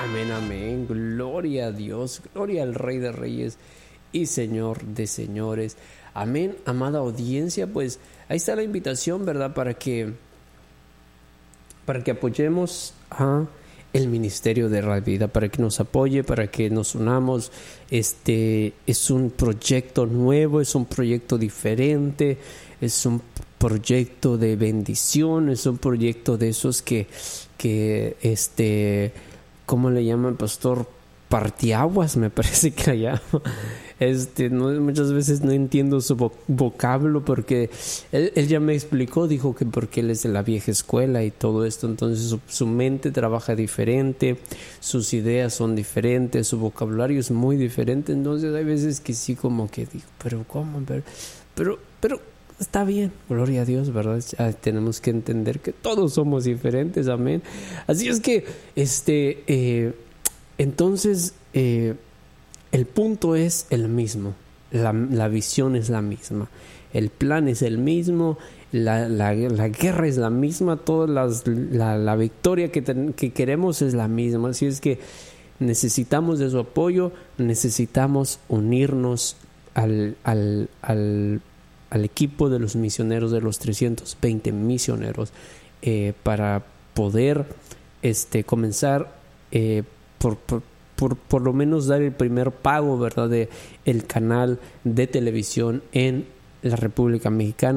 Amén, amén. Gloria a Dios, gloria al Rey de Reyes y Señor de Señores. Amén, amada audiencia. Pues ahí está la invitación, ¿verdad? Para que apoyemos a el ministerio de la vida, para que nos apoye, para que nos unamos. Es un proyecto nuevo, es un proyecto diferente, es un proyecto de bendición, es un proyecto de esos que ¿cómo le llaman, pastor? Partiaguas, me parece que allá. Muchas veces no entiendo su vocablo, porque él ya me explicó, dijo que porque él es de la vieja escuela y todo esto, entonces su mente trabaja diferente, sus ideas son diferentes, su vocabulario es muy diferente, entonces hay veces que sí, como que digo, pero ¿cómo? Pero está bien, gloria a Dios, ¿verdad? Ya tenemos que entender que todos somos diferentes, amén. Así es que, entonces, el punto es el mismo, la visión es la misma, el plan es el mismo, la guerra es la misma, la victoria que queremos es la misma. Así es que necesitamos de su apoyo, necesitamos unirnos al equipo de los misioneros, de los 320 misioneros, para poder comenzar por lo menos dar el primer pago, ¿verdad?, de el canal de televisión en la República Mexicana.